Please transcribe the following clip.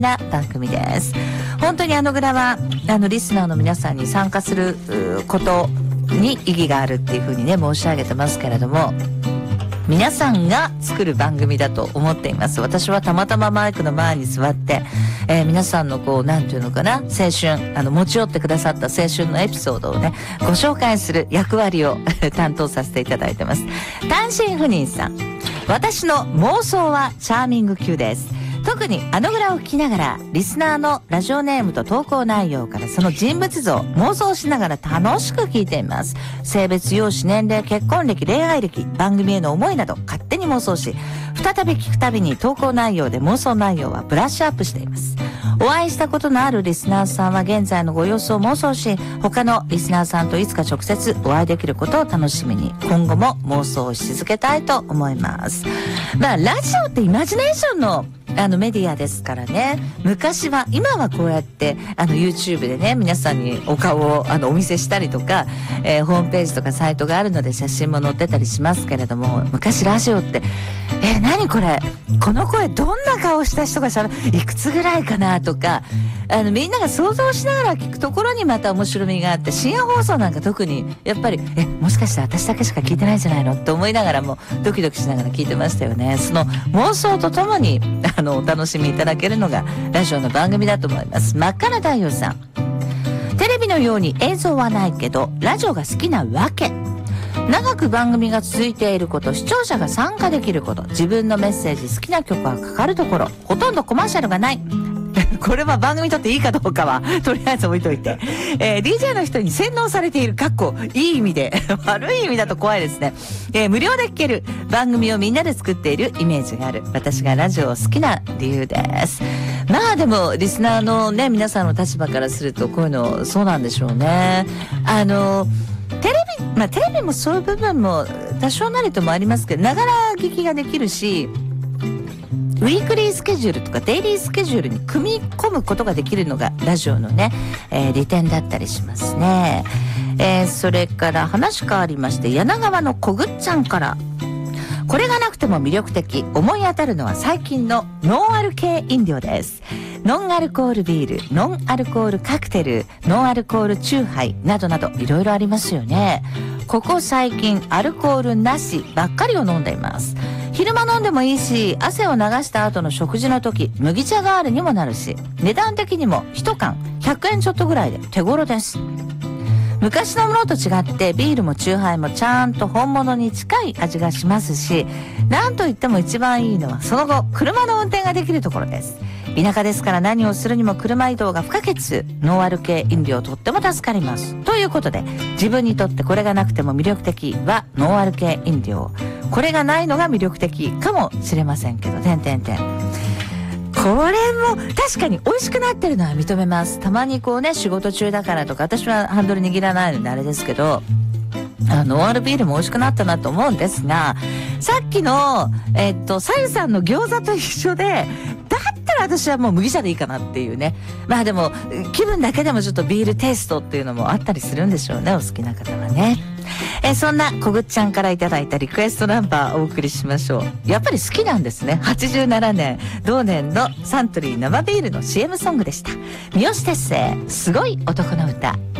な番組です。本当にグラはリスナーの皆さんに参加することに意義があるっていうふうにね申し上げてますけれども、皆さんが作る番組だと思っています。私はたまたまマイクの前に座って、皆さんのなんていうのかな、青春持ち寄ってくださった青春のエピソードをねご紹介する役割を担当させていただいてます。単身赴任さん、私の妄想はチャーミング級です。特にグラを聞きながらリスナーのラジオネームと投稿内容からその人物像妄想しながら楽しく聞いています。性別、容姿、年齢、結婚歴、恋愛歴、番組への思いなど勝手に妄想し、再び聞くたびに投稿内容で妄想内容はブラッシュアップしています。お会いしたことのあるリスナーさんは現在のご様子を妄想し、他のリスナーさんといつか直接お会いできることを楽しみに今後も妄想し続けたいと思います。ラジオってイマジネーションのメディアですからね。昔は、今はこうやってYouTube でね皆さんにお顔をお見せしたりとか、ホームページとかサイトがあるので写真も載ってたりしますけれども、昔ラジオって何これ、この声どんな顔した人がいくつぐらいかなとか、みんなが想像しながら聞くところにまた面白みがあって、深夜放送なんか特にやっぱりもしかして私だけしか聞いてないんじゃないのって思いながらもドキドキしながら聞いてましたよね。その妄想とともにお楽しみいただけるのがラジオの番組だと思います。真っ赤な太陽さん、テレビのように映像はないけどラジオが好きなわけ。長く番組が続いていること、視聴者が参加できること、自分のメッセージ、好きな曲がかかるところ、ほとんどコマーシャルがないこれは番組にとっていいかどうかはとりあえず置いといて、DJ の人に洗脳されているいい意味で悪い意味だと怖いですね。無料で聴ける番組をみんなで作っているイメージがある私がラジオを好きな理由です。でもリスナーのね皆さんの立場からするとこういうのそうなんでしょうね。テレビもそういう部分も多少なりともありますけど、ながら聞きができるし、ウィークリースケジュールとかデイリースケジュールに組み込むことができるのがラジオのね、利点だったりしますね。それから話変わりまして、柳川のこぐっちゃんから、これがなくても魅力的、思い当たるのは最近のノンアル系飲料です。ノンアルコールビール、ノンアルコールカクテル、ノンアルコールチューハイなどなどいろいろありますよね。ここ最近アルコールなしばっかりを飲んでいます。昼間飲んでもいいし、汗を流した後の食事の時、麦茶代わりにもなるし、値段的にも1缶100円ちょっとぐらいで手頃です。昔のものと違ってビールもチューハイもちゃんと本物に近い味がしますし、なんといっても一番いいのはその後車の運転ができるところです。田舎ですから何をするにも車移動が不可欠。ノンアル系飲料とっても助かります。ということで、自分にとってこれがなくても魅力的はノンアル系飲料。これがないのが魅力的かもしれませんけど、これも確かに美味しくなってるのは認めます。たまに仕事中だからとか、私はハンドル握らないのであれですけど、ノンアルビールも美味しくなったなと思うんですが、さっきのさゆさんの餃子と一緒で、だったら私はもう麦茶でいいかなっていうね。でも気分だけでもちょっとビールテイストっていうのもあったりするんでしょうね、お好きな方はね。そんなこぐっちゃんからいただいたリクエストナンバーをお送りしましょう。やっぱり好きなんですね。87年同年のサントリー生ビールの CM ソングでした。三好哲星、すごい男の歌。